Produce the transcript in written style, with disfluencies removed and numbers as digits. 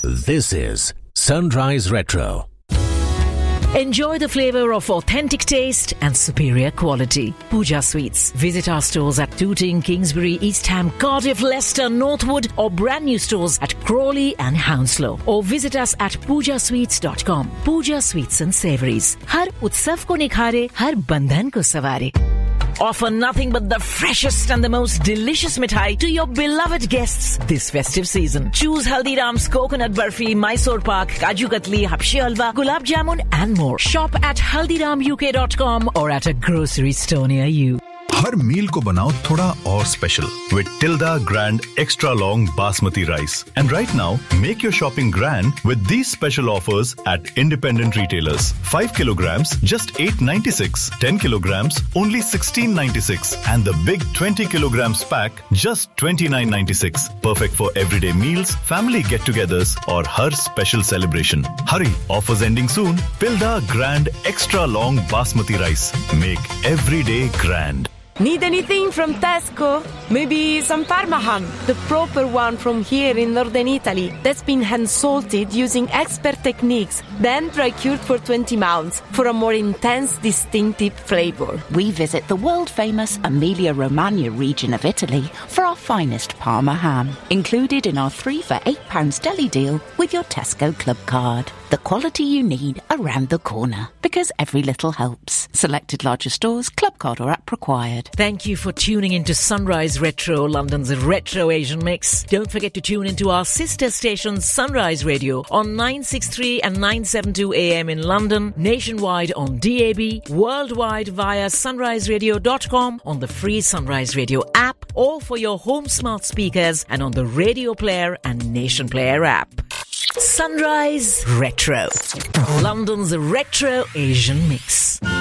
This is Sunrise Retro. Enjoy the flavor of authentic taste and superior quality. Pooja Sweets. Visit our stores at Tooting, Kingsbury, East Ham, Cardiff, Leicester, Northwood, or brand new stores at Crawley and Hounslow. Or visit us at poojasweets.com. Pooja Sweets and Savouries. Har utsav ko nikhare, har bandhan ko savare. Offer nothing but the freshest and the most delicious mithai to your beloved guests this festive season. Choose Haldiram's coconut barfi, Mysore Pak, Kaju Katli, Hapshi Halwa, Gulab Jamun and more. Shop at haldiramuk.com or at a grocery store near you. हर मील को बनाओ थोड़ा और special with Tilda Grand Extra Long Basmati Rice. And right now, make your shopping grand with these special offers at independent retailers. 5 kilograms, just $8.96. 10 kilograms, only $16.96. And the big 20 kilograms pack, just $29.96. Perfect for everyday meals, family get-togethers, or her special celebration. Hurry, offers ending soon. Tilda Grand Extra Long Basmati Rice. Make every day grand. Need anything from Tesco? Maybe some Parma ham, the proper one from here in northern Italy, that's been hand-salted using expert techniques, then dry-cured for 20 months for a more intense, distinctive flavor. We visit the world-famous Emilia-Romagna region of Italy for our finest Parma ham, included in our 3 for £8 deli deal with your Tesco Club card. The quality you need around the corner, because every little helps. Selected larger stores, club card or app required. Thank you for tuning into Sunrise Retro, London's Retro Asian Mix. Don't forget to tune into our sister station Sunrise Radio on 963 and 972 AM in London, nationwide on DAB, worldwide via sunriseradio.com, on the free Sunrise Radio app, or for your home smart speakers and on the Radio Player and Nation Player app. Sunrise Retro, London's Retro Asian Mix.